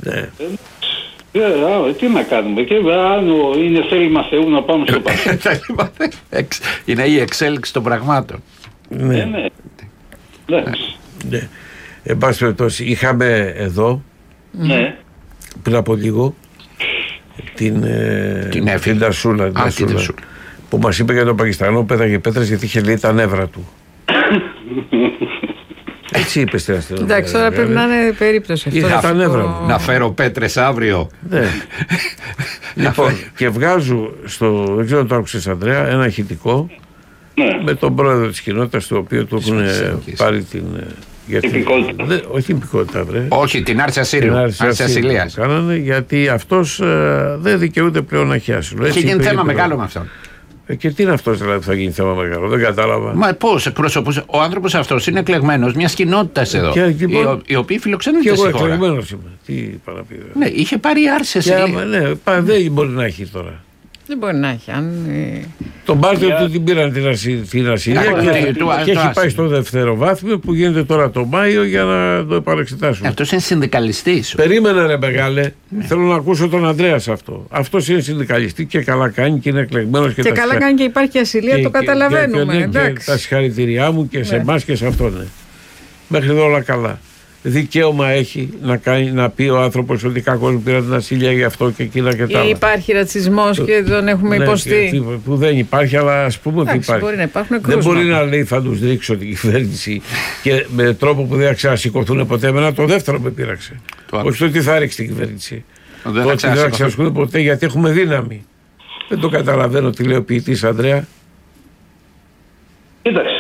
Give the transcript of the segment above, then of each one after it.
Ναι. Τι να κάνουμε, και αν είναι θέλημα Θεού να πάμε στο παρελθόν. Είναι η εξέλιξη των πραγμάτων. Ναι. Ναι. Εν πάση περιπτώσει, είχαμε εδώ πριν από λίγο την Δασούλα που μας είπε για τον Πακιστανό πέταγε πέτρες γιατί είχε λέει τα νεύρα του. Έτσι είπε στην αστυνομία. Εντάξει, τώρα πρέπει να είναι περίπτωση αυτό. Είχα τα νεύρα μου. Να φέρω πέτρες αύριο. Ναι. Λοιπόν, και βγάζω στο, δεν ξέρω αν το άκουσες Ανδρέα, ένα ηχητικό με τον πρόεδρο της κοινότητας, το οποίο του έχουν πάρει την... Υπηκότητα. Όχι υπηκότητα, βρε. Όχι, την άρση ασυλίας. Κάνανε γιατί αυτός δεν δικαιούται πλέον να έχει άσυλο. Είχε γίνει θέμα μεγάλο με αυτόν. Και τι είναι αυτός δηλαδή που θα γίνει θέμα μεγάλο, δεν κατάλαβα. Μα πώς εκπροσωπούσε, ο άνθρωπος αυτός είναι εκλεγμένος μιας κοινότητας εδώ. Οι οποίοι φιλοξενούνται στη χώρα. Και εγώ εκλεγμένος είμαι. Τι παραπίδα. Ναι, είχε πάρει άρση ασυλίας. Ναι, δεν μπορεί να έχει τώρα. Δεν μπορεί να έχει. Τον Μάρτιο του την πήραν την ασυλία και έχει πάει στο δευτεροβάθμιο που γίνεται τώρα το Μάιο για να το επανεξετάσουν. Αυτός είναι συνδικαλιστής. Περίμενε ρε μεγάλε. Θέλω να ακούσω τον Ανδρέα σε αυτό. Αυτός είναι συνδικαλιστή και καλά κάνει και είναι εκλεγμένος. Και καλά κάνει και υπάρχει ασυλία, το καταλαβαίνουμε. Και τα συγχαρητήριά μου και σε εμάς και σε αυτόν. Μέχρι εδώ όλα καλά. Δικαίωμα έχει να πει ο άνθρωπος ότι κακώς πήραν την ασυλία γι' αυτό και εκείνα και τα άλλα. Υπάρχει ρατσισμός και τον έχουμε υποστεί. Που δεν υπάρχει, αλλά ας πούμε ότι υπάρχει. Μπορεί να υπάρχουν δεν μπορεί να λέει θα τους ρίξω την κυβέρνηση και με τρόπο που δεν θα ξανασηκωθούν ποτέ. Εμένα το δεύτερο με πείραξε. Όχι το ότι θα ρίξει την κυβέρνηση. Το ότι δεν θα ξανασηκωθούν ποτέ γιατί έχουμε δύναμη. Δεν το καταλαβαίνω τι λέει ο ποιητής Ανδρέα. Κοίταξε.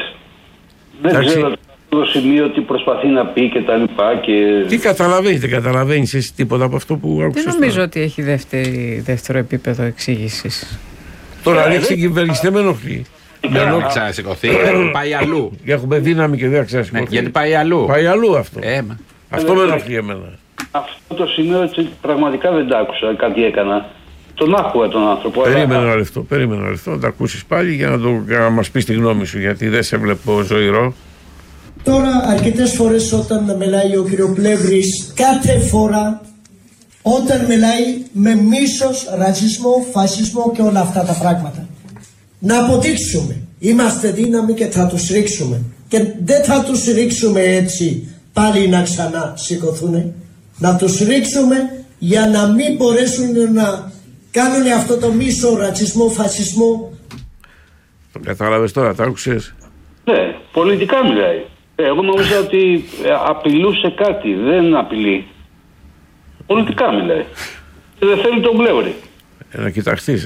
Δεν ξέρω το σημείο τι προσπαθεί να πει και τα λοιπά. Τι καταλαβαίνεις, δεν καταλαβαίνεις εσύ τίποτα από αυτό που άκουσες. Δεν νομίζω ότι έχει δεύτερο επίπεδο εξήγησης. Τώρα ρίξει την κυβέρνηση, δεν με ενοχλεί. Δεν θα ξανασηκωθεί, πάει αλλού. Έχουμε δύναμη και δεν θα ξανασηκωθεί. Γιατί πάει αλλού. Πάει αλλού αυτό. Αυτό με ενοχλεί εμένα. Αυτό το σημείο πραγματικά δεν τα άκουσα, κάτι έκανα. Τον άκουγα τον άνθρωπο. Περίμενα ένα λεπτό, να τα ακούσεις πάλι για να μας πεις τη γνώμη σου, γιατί δεν σε βλέπω ζωηρό. Τώρα αρκετές φορές όταν μιλάει ο κύριο Πλεύρης, κάθε φορά όταν μιλάει με μίσος, ρατσισμό, φασισμό και όλα αυτά τα πράγματα. Να αποδείξουμε, είμαστε δύναμοι και θα τους ρίξουμε. Και δεν θα τους ρίξουμε έτσι πάλι να ξανασηκωθούν. Να τους ρίξουμε για να μην μπορέσουν να κάνουν αυτό το μίσο, ρατσισμό, φασισμό. Το κατάλαβες τώρα, τα άκουσες. Ναι, πολιτικά μιλάει. Εγώ νομίζω ότι απειλούσε κάτι, δεν απειλεί. Πολιτικά μιλάει. Δεν θέλει τον Πλεύρη. Να κοιταχτείς.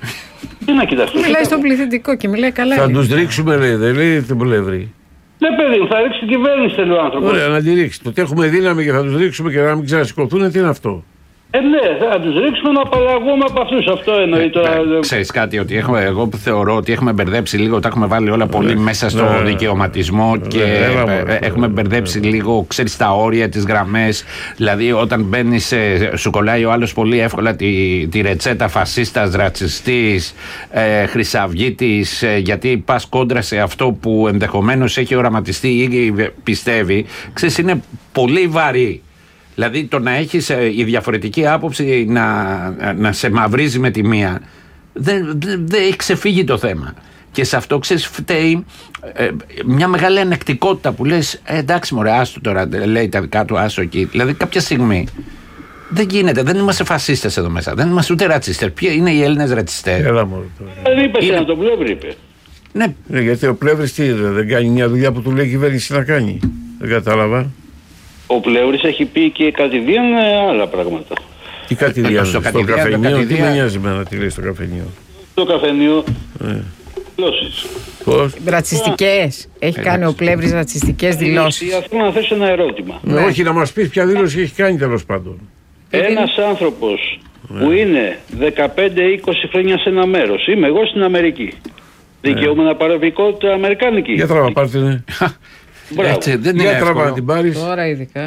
Τι να κοιταχτείς. Μιλάει στον πληθυντικό και μιλάει καλά. Θα τους ρίξουμε, λέει, δεν λέει τον Πλεύρη. Ναι, παιδί μου, θα ρίξει την κυβέρνηση, θέλει ο άνθρωπος. Ωραία, να τη ρίξει. Το ότι έχουμε δύναμη και θα τους ρίξουμε και να μην ξανασηκωθούν, τι είναι αυτό. Ναι, θα τους ρίξουμε να απαλλαγούμε από αυτούς. Αυτό εννοεί τώρα. Ξέρεις κάτι, ότι εγώ θεωρώ ότι έχουμε μπερδέψει λίγο, τα έχουμε βάλει όλα πολύ μέσα στο δικαιωματισμό και έχουμε μπερδέψει λίγο, ξέρεις, τα όρια, τις γραμμές. Δηλαδή, όταν μπαίνεις, σου κολλάει ο άλλος πολύ εύκολα τη ρετσέτα φασίστας, ρατσιστής, χρυσαυγίτης, γιατί πας κόντρα σε αυτό που ενδεχομένως έχει οραματιστεί ή πιστεύει. Ξέρεις, είναι πολύ βαρύ. Δηλαδή το να έχεις η διαφορετική άποψη να σε μαυρίζει με τη μία δεν έχει ξεφύγει το θέμα. Και σε αυτό ξέρεις φταίει μια μεγάλη ανεκτικότητα που λες εντάξει μωρέ άστο τώρα, λέει τα δικά του, άστο εκεί. Δηλαδή κάποια στιγμή δεν γίνεται, δεν είμαστε φασίστες εδώ μέσα, δεν είμαστε ούτε ρατσιστές. Ποιοι είναι οι Έλληνες ρατσιστές? Δεν είπες να τον Πλεύρη είπε. Ναι, γιατί ο Πλεύρης τι δεν κάνει μια δουλειά που του λέει η κυβέρνηση να κάνει. Δεν κατάλαβα. Ο Πλεύρης έχει πει και κατηδίαν άλλα πράγματα. Τι κατηδίαν, στο καφενείο, τι με νοιάζει εμένα τι λέει στο καφενείο. Στο καφενείο, δηλώσεις. Πώς? Ρατσιστικές. Έχει κάνει ο Πλεύρης ρατσιστικές δηλώσεις. Θέλω να θέσω ένα ερώτημα. Όχι, να μας πεις ποια δήλωση έχει κάνει τέλος πάντων. Ένας άνθρωπος που είναι 15-20 χρόνια σε ένα μέρος, είμαι εγώ στην Αμερική, δικαιούμαι να πάρω υπηκότητα αμερικάνικη? Για τραβά πάρτε, ναι. Έτσι, δεν είναι τραβά να την πάρεις. Τώρα ειδικά.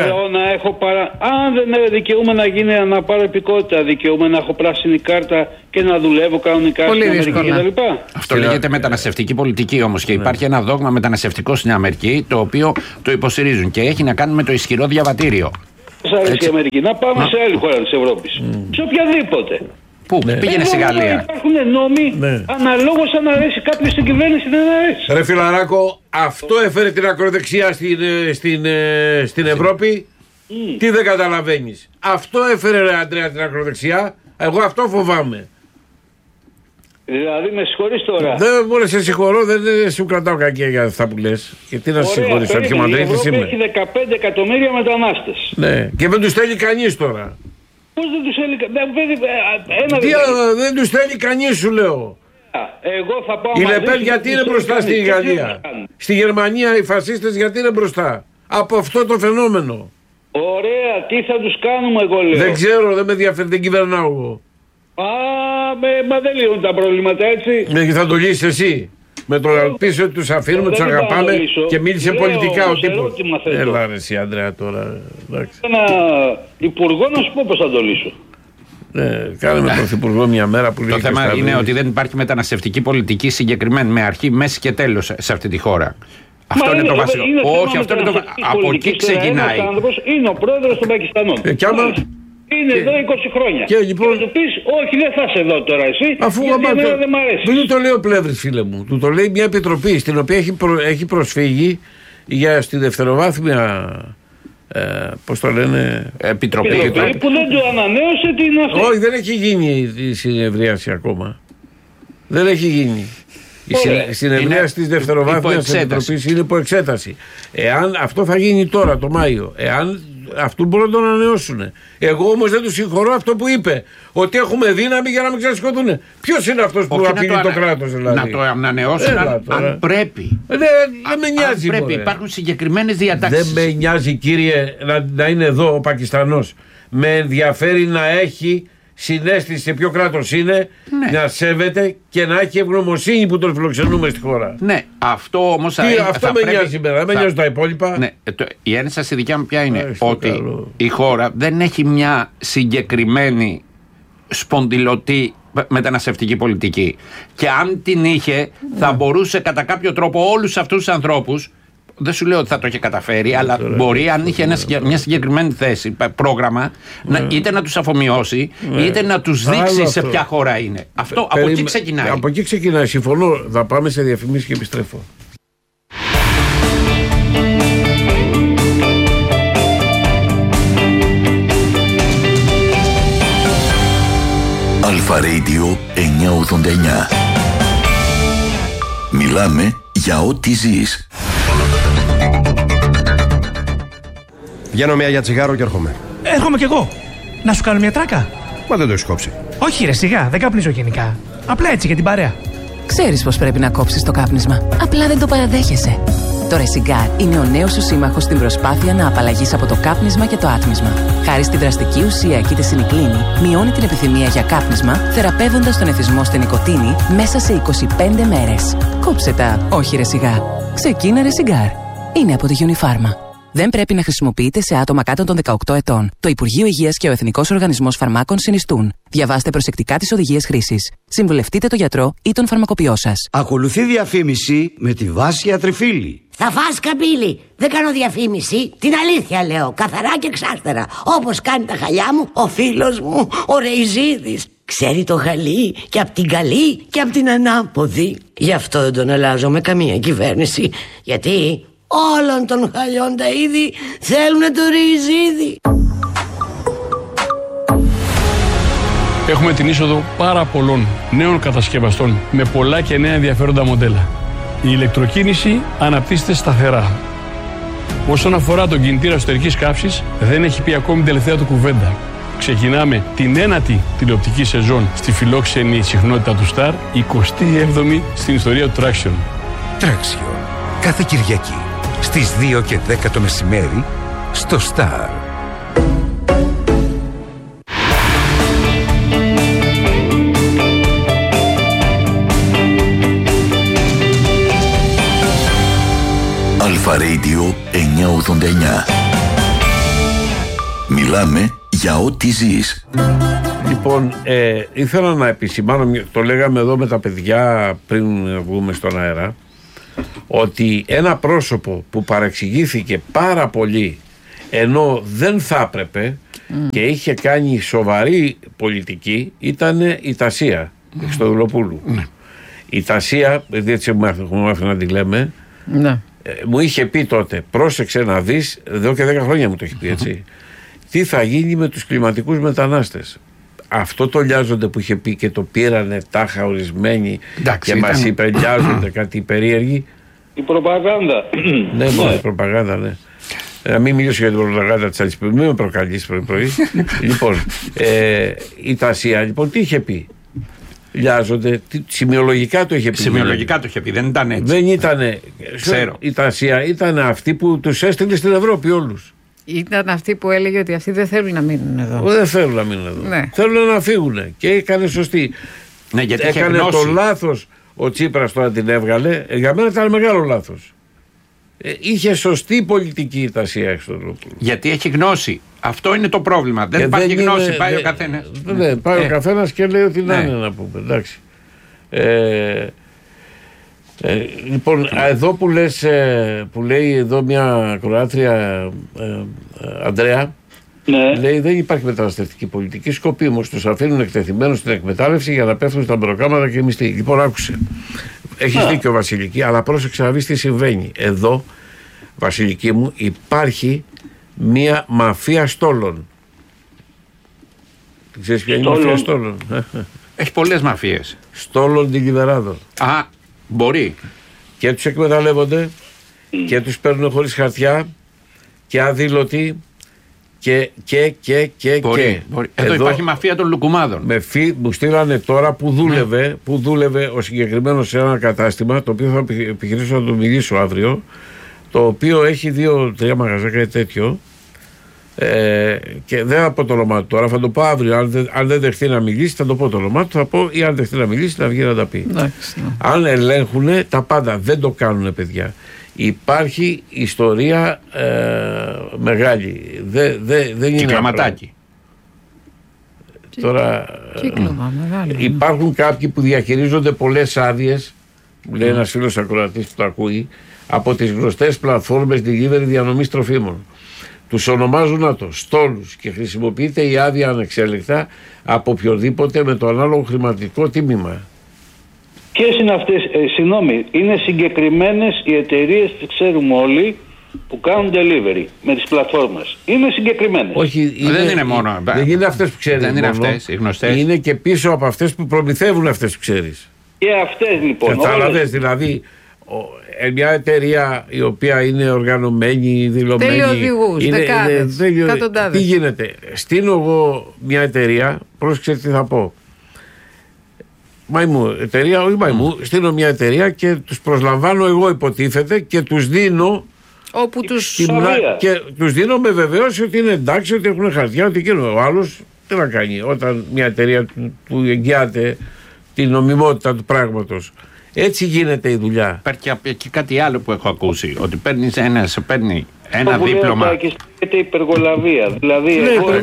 Αν δεν δικαιούμαι να πάρω υπηκότητα, δικαιούμαι να έχω πράσινη κάρτα και να δουλεύω κανονικά στην Αμερική κτλ. Αυτό λέγεται μεταναστευτική πολιτική όμως και υπάρχει ένα δόγμα μεταναστευτικό στην Αμερική το οποίο το υποστηρίζουν και έχει να κάνει με το ισχυρό διαβατήριο. Σας αρέσει η Αμερική, να πάμε σε άλλη χώρα της Ευρώπης. Σε οποιαδήποτε. Πού, πήγαινε στη Γαλλία. Υπάρχουν νόμοι αναλόγως αν αρέσει κάποιος στην κυβέρνηση, δεν αρέσει. Ρε φιλαράκο, αυτό έφερε την ακροδεξιά στην Ευρώπη. Τι δεν καταλαβαίνεις? Αυτό έφερε, ρε Αντρέα, την ακροδεξιά. Εγώ αυτό φοβάμαι. Δηλαδή με συγχωρείς τώρα. Δεν μπορεί να σε συγχωρώ, δεν σου κρατάω κακία για αυτά που λες. Και τι να σε συγχωρήσω, αρχιμανδρίτης είμαι. Έχει 15 εκατομμύρια μετανάστες. Ναι, και δεν τους στέλνει κανείς τώρα. Πώς δεν τους στέλνει δεν τους στέλνει κανείς, σου λέω. Εγώ θα πάω. Η Λεπέν γιατί είναι μπροστά στη Γαλλία? Στη Γερμανία οι φασίστες γιατί είναι μπροστά? Από αυτό το φαινόμενο. Ωραία, τι θα τους κάνουμε, εγώ λέω. Δεν ξέρω, δεν με ενδιαφέρει, δεν κυβερνάω εγώ. Μα δεν λύνουν τα προβλήματα, έτσι. Θα το λύσεις εσύ. Με το να πεις ότι τους αφήνουμε, τους αγαπάμε και μίλησε πολιτικά ο τύπος. Έλα ρε εσύ, Ανδρέα, τώρα. Ένα υπουργό να σου πω πώς θα το λύσω. Κάνε με τον υπουργό μια μέρα που λέει. Το θέμα είναι ότι δεν υπάρχει μεταναστευτική πολιτική συγκεκριμένη με αρχή, μέση και τέλος σε αυτή τη χώρα. Αυτό είναι το βασικό. Όχι, αυτό είναι το βασικό. Από εκεί ξεκινάει. Είναι ο πρόεδρος των Πακιστανών. Είναι εδώ 20 χρόνια. Και λοιπόν. του πεις, όχι, δεν θα είσαι εδώ τώρα εσύ. Αφού γιατί δεν μ' αρέσει. Δεν το λέει ο Πλεύρης, φίλε μου. Του το λέει μια επιτροπή στην οποία έχει προσφύγει για στη δευτεροβάθμια. Πώς το λένε, επιτροπή που δεν του ανανέωσε την αυτή. Όχι, δεν έχει γίνει η συνεδρίαση ακόμα. Δεν έχει γίνει. Η συνεδρίαση της δευτεροβάθμιας επιτροπής είναι υπό εξέταση. Εάν αυτό θα γίνει τώρα το Μάιο, εάν αυτού μπορούν να τον ανανεώσουν. Εγώ όμως δεν του συγχωρώ αυτό που είπε. Ότι έχουμε δύναμη για να μην ξεσηκωθούν. Ποιος είναι αυτός που απειλεί το κράτος, δηλαδή? Να το ανανεώσουν αν πρέπει. Δεν με νοιάζει. Αν πρέπει, υπάρχουν συγκεκριμένες διατάξεις. Δεν με νοιάζει, κύριε, να είναι εδώ ο Πακιστανός. Με ενδιαφέρει να έχει συναίσθηση σε ποιο κράτος είναι, να σέβεται και να έχει ευγνωμοσύνη που τον φιλοξενούμε στη χώρα. Ναι, αυτό όμως αυτό με νοιάζει εμένα, με νοιάζουν τα υπόλοιπα. Ναι, η ένσταση δικιά μου ποια είναι? Ότι η χώρα δεν έχει μια συγκεκριμένη σπονδυλωτή μεταναστευτική πολιτική. Και αν την είχε, θα μπορούσε κατά κάποιο τρόπο όλους αυτούς τους ανθρώπους. Δεν σου λέω ότι θα το είχε καταφέρει, αλλά μπορεί, αν είχε μια συγκεκριμένη θέση, πρόγραμμα, είτε να τους αφομοιώσει, είτε να τους δείξει σε ποια χώρα είναι. Αυτό από εκεί ξεκινάει. Από εκεί ξεκινάει, συμφωνώ. Θα πάμε σε διαφημίσεις και επιστρέφω. Αλφα Radio 989. Μιλάμε για ό,τι ζεις. Βγαίνω μια για τσιγάρο και έρχομαι. Έρχομαι κι εγώ. Να σου κάνω μια τράκα. Μα δεν το έχεις κόψει. Όχι, ρε, σιγά, δεν καπνίζω γενικά. Απλά έτσι για την παρέα. Ξέρεις πως πρέπει να κόψεις το κάπνισμα. Απλά δεν το παραδέχεσαι. Το Resigar είναι ο νέος σου σύμμαχος στην προσπάθεια να απαλλαγείς από το κάπνισμα και το άτμισμα. Χάρη στη δραστική ουσία κητεσινικλίνη, μειώνει την επιθυμία για κάπνισμα, θεραπεύοντας τον εθισμό στην νοικοτήνη μέσα σε 25 μέρες. Κόψε τα, όχι Resigar. Ξεκίνα Resigar. Είναι από τη Unifarma. Δεν πρέπει να χρησιμοποιείται σε άτομα κάτω των 18 ετών. Το Υπουργείο Υγείας και ο Εθνικός Οργανισμός Φαρμάκων συνιστούν. Διαβάστε προσεκτικά τις οδηγίες χρήσης. Συμβουλευτείτε τον γιατρό ή τον φαρμακοποιό σας. Ακολουθεί διαφήμιση με τη Βάσια Τριφύλη. Θα φας καμπύλη. Δεν κάνω διαφήμιση. Την αλήθεια λέω. Καθαρά και εξάστερα. Όπως κάνει τα χαλιά μου ο φίλος μου, ο Ρεϊζίδης. Ξέρει το χαλί και απ' την καλή και απ' την ανάποδη. Γι' αυτό δεν τον αλλάζω με καμία κυβέρνηση. Γιατί όλων των χαλιών τα είδη θέλουνε το Ρεϊζίδη. Έχουμε την είσοδο πάρα πολλών νέων κατασκευαστών με πολλά και νέα ενδιαφέροντα μοντέλα. Η ηλεκτροκίνηση αναπτύσσεται σταθερά. Όσον αφορά τον κινητήρα εσωτερικής καύσης, δεν έχει πει ακόμη την τελευταία του κουβέντα. Ξεκινάμε την 9η τηλεοπτική σεζόν στη φιλόξενη συχνότητα του Star, 27η στην ιστορία του Traction. Traction. Κάθε Κυριακή στις 2 και 10 το μεσημέρι στο Star. Αλφα Radio 989. Μιλάμε για ό,τι ζεις. Λοιπόν, ήθελα να επισημάνω, το λέγαμε εδώ με τα παιδιά πριν βγούμε στον αέρα, ότι ένα πρόσωπο που παρεξηγήθηκε πάρα πολύ ενώ δεν θα έπρεπε και είχε κάνει σοβαρή πολιτική, ήταν η Τασία Χριστοδουλοπούλου. Η Τασία, έτσι έχουμε μάθει να τη λέμε, μου είχε πει τότε, πρόσεξε να δεις, εδώ και 10 χρόνια μου το έχει πει έτσι, τι θα γίνει με τους κλιματικούς μετανάστες. Αυτό το λιάζονται που είχε πει και το πήρανε τάχα ορισμένοι και μας είπε λιάζονται κάτι περίεργοι. Η προπαγάνδα. Ναι, η προπαγάνδα, ναι. Να μην μιλήσω για την προπαγάνδα της άλλης, μην με προκαλείς πρωί. Λοιπόν, η Τασία, λοιπόν, τι είχε πει. Λιάζονται, σημειολογικά το είχε πει. Σημειολογικά το είχε πει, δεν ήταν έτσι. Δεν ήταν. Ξέρω. Η Τασία ήταν αυτή που τους έστειλε στην Ευρώπη όλους. Ήταν αυτή που έλεγε ότι αυτοί δεν θέλουν να μείνουν εδώ. Δεν θέλουν να μείνουν εδώ. Ναι. Θέλουν να φύγουν. Και έκανε σωστή. Ναι, γιατί έκανε το λάθος ο Τσίπρας τώρα την έβγαλε. Για μένα ήταν μεγάλο λάθος. Είχε σωστή πολιτική η Τασία Χριστοδουλοπούλου. Γιατί έχει γνώση. Αυτό είναι το πρόβλημα. Δεν υπάρχει γνώση. Πάει ο καθένας. Ναι, πάει ο καθένας και λέει ότι να είναι να πούμε. Εντάξει. Λοιπόν, εδώ που λες, που λέει εδώ μια Κροάτρια, Ανδρέα, λέει δεν υπάρχει μεταναστευτική πολιτική. Σκοπίμως τους αφήνουν εκτεθειμένους στην εκμετάλλευση για να πέφτουν στα μπροκάματα και μισθοί. Λοιπόν, άκουσε. Έχεις δίκιο, Βασιλική, αλλά πρόσεξε να δεις τι συμβαίνει. Εδώ, Βασιλική μου, υπάρχει μια μαφία στόλων. Ξέρεις ποια είναι η μαφία στόλων? Έχει πολλές μαφίες. Στόλων Ντιλιβεράδων. Μπορεί. Και τους εκμεταλλεύονται και τους παίρνουν χωρίς χαρτιά και αδήλωτοι και. Μπορεί. Εδώ υπάρχει μαφία των λουκουμάδων. Μου στείλανε τώρα που δούλευε ο συγκεκριμένος σε ένα κατάστημα, το οποίο θα επιχειρήσω να το μιλήσω αύριο, το οποίο έχει 2-3 μαγαζάκια ή τέτοιο, και δεν θα πω το όνομά του τώρα, θα το πω αύριο. Αν δεν δεχτεί να μιλήσει, θα το πω το όνομά του, θα πω, ή αν δεχτεί να μιλήσει, να βγει να τα πει. Αν ελέγχουν τα πάντα, δεν το κάνουν, παιδιά. Υπάρχει ιστορία μεγάλη. Δεν είναι κυκλωματάκι. Τώρα υπάρχουν κάποιοι που διαχειρίζονται πολλές άδειες, μου λέει ένας φίλος ακροατής που το ακούει, από τις γνωστές πλατφόρμες delivery διανομής τροφίμων. Τους ονομάζουν στόλους και χρησιμοποιείται η άδεια ανεξέλεκτα από οποιοδήποτε με το ανάλογο χρηματικό τίμημα. Ποιες είναι αυτές, συγγνώμη, είναι συγκεκριμένες οι εταιρείες, τις ξέρουμε όλοι, που κάνουν delivery με τις πλατφόρμες. Είναι συγκεκριμένες. Όχι, δεν είναι μόνο. Δεν είναι αυτές που ξέρεις. Δεν είναι αυτές οι γνωστές. Είναι και πίσω από αυτές που προμηθεύουν αυτές που ξέρεις. Και αυτές λοιπόν. Κατάλαβες, δηλαδή μια εταιρεία η οποία είναι οργανωμένη, δηλωμένη. Τελειοδηγούς, δεκάδες, εκατοντάδες. Τι γίνεται? Στείνω εγώ μια εταιρεία, πρόσεξε τι θα πω. Μαϊμού, εταιρεία, όχι μαϊμού, στείνω μια εταιρεία και τους προσλαμβάνω εγώ, υποτίθεται, και τους δίνω. Όπου τους και τους δίνω με βεβαίωση ότι είναι εντάξει, ότι έχουν χαρτιά, ότι εκείνο. Ο άλλος τι να κάνει όταν μια εταιρεία του εγγυάται την νομιμότητα του πράγματος. Έτσι γίνεται η δουλειά. Υπάρχει και κάτι άλλο που έχω ακούσει, ότι παίρνει ένα δίπλωμα. Και υπεργολαβία. Δηλαδή,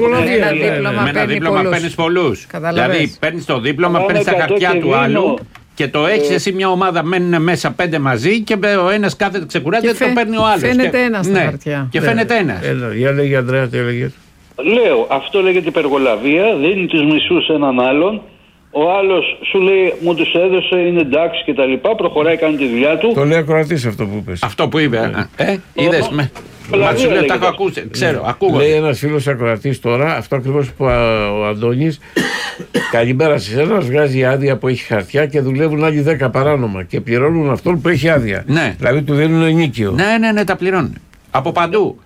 με ένα δίπλωμα παίρνεις πολλούς. Δηλαδή παίρνεις το δίπλωμα, παίρνεις τα χαρτιά του άλλου και το έχεις εσύ μια ομάδα, μένουν μέσα 5 μαζί και ο ένας κάθεται ξεκουράζει και το παίρνει ο άλλος. Φαίνεται ένας στα χαρτιά. Και φαίνεται ένας. Για λέγε Ανδρέα, τι έλεγε? Λέω, αυτό λέγεται υπεργολαβία, δίνει τους μισούς έναν άλλον. Ο άλλος σου λέει, μου τους έδωσε, είναι εντάξει και τα λοιπά, προχωράει, κάνει τη δουλειά του. Το λέει ακροατής αυτό που είπες. Αυτό που είπε. Είδες με. Μα σου λέει, τα έχω ακούσει. Ξέρω, ακούγω. Λέει ένας φίλος ακροατής τώρα, αυτό ακριβώς που ο Αντώνης, καλημέρα σε εσένα, βγάζει άδεια που έχει χαρτιά και δουλεύουν άλλοι 10 παράνομα και πληρώνουν αυτόν που έχει άδεια. Ναι. Δηλαδή του δίνουν ενίκιο. Ναι, τα πληρώνουν. Από παντού.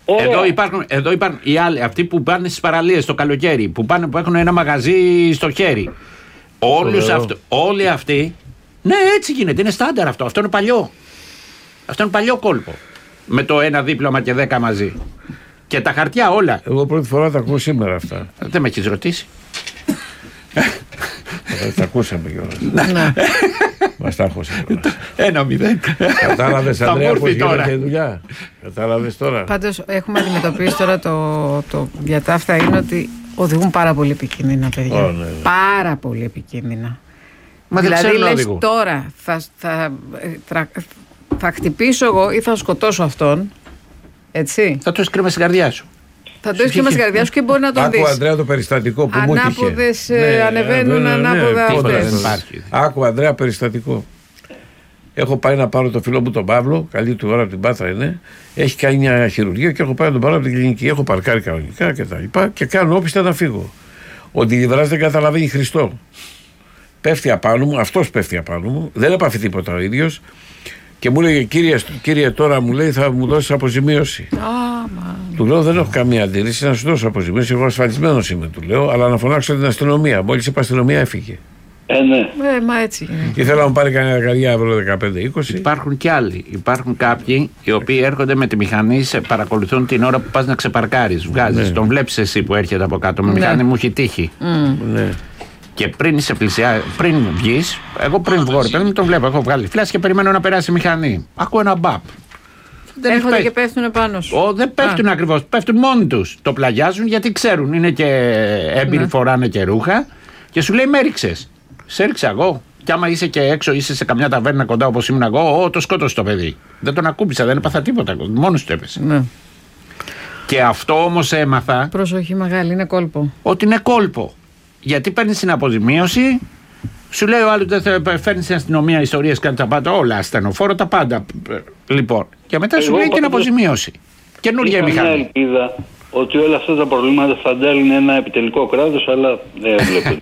Εδώ υπάρχουν οι άλλοι, αυτοί που πάνε στις παραλίες το καλοκαίρι, που έχουν ένα μαγαζί στο χέρι. Όλοι αυτοί, ναι, έτσι γίνεται, είναι στάνταρ αυτό. Αυτό είναι παλιό. Αυτό είναι παλιό κόλπο. Με το ένα δίπλωμα και 10 μαζί. Και τα χαρτιά όλα. Εγώ πρώτη φορά τα ακούω σήμερα αυτά. Δεν με έχεις ρωτήσει. Τα ακούσαμε κιόλας. Μας τα έχωσε. 1-0. Κατάλαβες, Ανδρέα, πώς γίνεται η δουλειά? Κατάλαβες τώρα? Πάντως έχουμε αντιμετωπίσει τώρα το για τα αυτά είναι ότι οδηγούν πάρα πολύ επικίνδυνα, παιδιά. Ναι. Πάρα πολύ επικίνδυνα. Μα δηλαδή λες τώρα θα χτυπήσω εγώ ή θα σκοτώσω αυτόν, Έτσι. Θα το έχεις κρίμα στην καρδιά σου. Θα το έχεις κρίμα στην καρδιά σου και μπορεί να τον δεις. Άκου, Ανδρέα, το περιστατικό που μου είχε. Ανάποδες ανεβαίνουν, ανάποδα αυτές. Άκου, Ανδρέα, περιστατικό. Έχω πάει να πάρω το φίλο μου τον Παύλο, καλή του ώρα από την Πάτρα είναι. Έχει κάνει μια χειρουργία και έχω πάει να τον πάρω από την κλινική. Έχω παρκάρει κανονικά κτλ. Και κάνω όπιστα να φύγω. Ο Ντιλιβράς δεν καταλαβαίνει Χριστό. Πέφτει απάνω μου, αυτός πέφτει απάνω μου, δεν έπαθε τίποτα ο ίδιος. Και μου λέει, κύριε, τώρα μου λέει, θα μου δώσεις αποζημίωση. Του λέω, δεν έχω καμία αντίρρηση να σου δώσω αποζημίωση. Εγώ ασφαλισμένος είμαι, του λέω, αλλά να φωνάξω την αστυνομία. Μόλις είπα αστυνομία, έφυγε. Ναι. Μα έτσι είναι. Ήθελα να μου πάρει κανένα δεκαριά ευρώ 15-20. Υπάρχουν κι άλλοι. Υπάρχουν κάποιοι οι οποίοι έρχονται με τη μηχανή, σε παρακολουθούν την ώρα που πας να ξεπαρκάρεις. Βγάζεις, τον βλέπεις εσύ που έρχεται από κάτω. Με μηχανή μου έχει τύχει. Ναι. Και πριν βγεις, εγώ πριν βγω, ρε παιδί μου, τον βλέπω. Έχω βγάλει φλάσσα και περιμένω να περάσει η μηχανή. Ακούω ένα μπαπ. Έρχονται και πέφτουν πάνω σου. Δεν πέφτουν ακριβώς, πέφτουν μόνοι τους. Το πλαγιάζουν γιατί ξέρουν, είναι και έμπειροι, φοράνε και ρούχα. Και σου λέει, με έριξες. Σε έριξα εγώ. Κι άμα είσαι και έξω, είσαι σε καμιά ταβέρνα κοντά όπως ήμουν εγώ, το σκότωσε το παιδί. Δεν τον ακούμπησα, δεν έπαθα τίποτα. Μόνος του έπεσε. Ναι. Και αυτό όμως έμαθα. Προσοχή μεγάλη, είναι κόλπο. Ότι είναι κόλπο. Γιατί παίρνει την αποζημίωση, σου λέει ο άλλος δεν φέρνει στην αστυνομία ιστορίες, κάνει τα πάντα, όλα ασθενοφόρο, τα πάντα. Λοιπόν, και μετά σου λέει την αποζημίωση. Καινούργια μηχανή. Είχα μια ελπίδα ότι όλα αυτά τα προβλήματα θα αντέλυνε ένα επιτελικό κράτος, αλλά δεν βλέπω.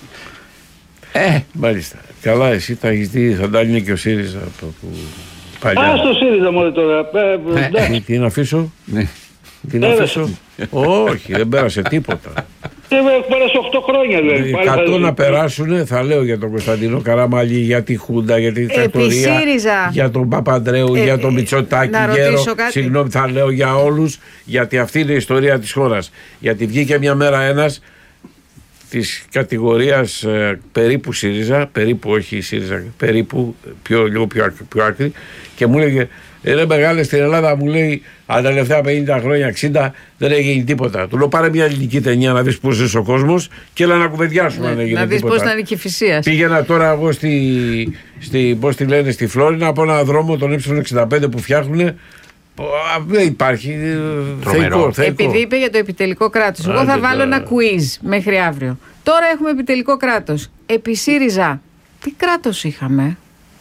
Μάλιστα. Καλά, εσύ τα έχεις δει, θα αντάλυνε και ο ΣΥΡΙΖΑ παλιά. Στο ΣΥΡΙΖΑ μόνο τώρα. Τι να αφήσω. Τι να αφήσω. Όχι, δεν πέρασε τίποτα. Έχω πέρασει 8 χρόνια δηλαδή. 100 να περάσουν, θα λέω για τον Κωνσταντίνο Καραμαλή, για τη Χούντα, για τη δικτατορία, για τον Παπανδρέου, για τον Μητσοτάκη, συγγνώμη, θα λέω για όλους, γιατί αυτή είναι η ιστορία της χώρας. Γιατί βγήκε μια μέρα ένας της κατηγορίας περίπου ΣΥΡΙΖΑ, περίπου όχι ΣΥΡΙΖΑ, περίπου λίγο πιο άκρη, και μου έλεγε, ρε μεγάλε, στην Ελλάδα, μου λέει, τα τελευταία 50 χρόνια, 60, δεν έγινε τίποτα. Του λέω, πάρε μια ελληνική ταινία να δεις πώς ζει ο κόσμος και έλα να κουβεντιάσουμε αν έγινε να δεις τίποτα. πώς ήταν η Κηφισίας. Πήγαινα τώρα εγώ πώς τη λένε, στη Φλόρινα, από ένα δρόμο τον Ε65 που φτιάχνουν. Δεν υπάρχει. Θεϊκό. Επειδή είπε για το επιτελικό κράτος, εγώ θα βάλω ένα quiz μέχρι αύριο. Τώρα έχουμε επιτελικό κράτος. Επί ΣΥΡΙΖΑ, τι κράτος είχαμε?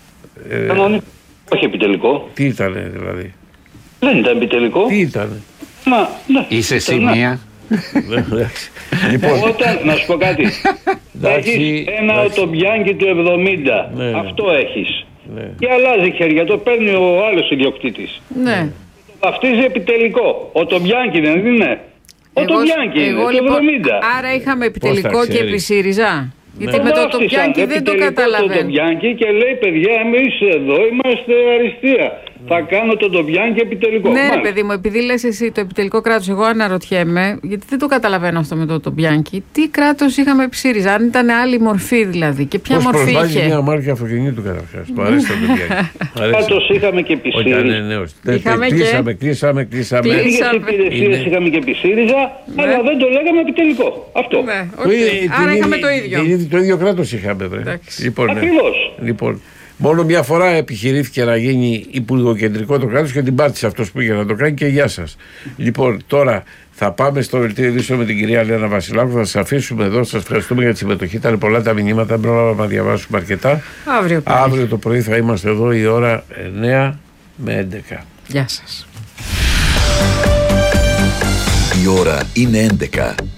Όχι επιτελικό. Τι ήτανε δηλαδή? Δεν ήταν επιτελικό. Τι ήτανε? Είσαι εσύ μία. Λοιπόν, όταν, να σου πω κάτι, έχεις ένα οτομπιάνκι του 70, αυτό έχεις. Και αλλάζει χέρια, το παίρνει ο άλλος ιδιοκτήτης. Ναι. Το βαφτίζει επιτελικό. Οτομπιάνκι δεν είναι? Οτομπιάνκι είναι, το 70. Άρα είχαμε επιτελικό και επί ΣΥΡΙΖΑ. Γιατί με το Οτομπιάνκι δεν το καταλαβαίνω. Το Οτομπιάνκι και λέει, παιδιά, εμείς εδώ είμαστε αριστεία. Θα κάνω το Οτομπιάνκι επιτελικό. Ναι, ρε παιδί μου, επειδή λες εσύ το επιτελικό κράτος, εγώ αναρωτιέμαι, γιατί δεν το καταλαβαίνω αυτό με το Οτομπιάνκι. Τι κράτος είχαμε επί ΣΥΡΙΖΑ, αν ήταν άλλη μορφή δηλαδή? Και ποια μορφή είχε? Προσβάλλει μια μάρκα αυτοκινήτου καταρχάς. Μου αρέσει το Οτομπιάνκι. Κράτος είχαμε και επί ΣΥΡΙΖΑ. Κλείσαμε. Λίγες υπηρεσίες είχαμε και επί ΣΥΡΙΖΑ, αλλά δεν το λέγαμε επιτελικό. Αυτό. Άρα είχαμε το ίδιο. Το ίδιο κράτος είχαμε. Ακριβώς. Λοιπόν, μόνο μια φορά επιχειρήθηκε να γίνει υπουργοκεντρικό το κράτος και την πάτησε αυτός που είχε να το κάνει και γεια σας. Λοιπόν, τώρα θα πάμε στο δελτίο ειδήσεων με την κυρία Λένα Βασιλάκου. Θα σας αφήσουμε εδώ. Σας ευχαριστούμε για τη συμμετοχή. Ήταν πολλά τα μηνύματα, δεν πρόλαβα να διαβάσουμε αρκετά. Αύριο το πρωί θα είμαστε εδώ η ώρα 9 με 11. Γεια σας. Η ώρα είναι 11.